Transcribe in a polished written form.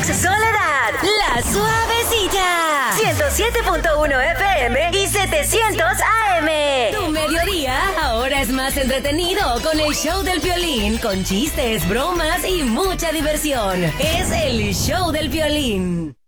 Soledad, La Suavecita, 107.1 FM y 700 AM. Tu mediodía ahora es más entretenido con el show del Piolín, con chistes, bromas y mucha diversión. Es el show del Piolín.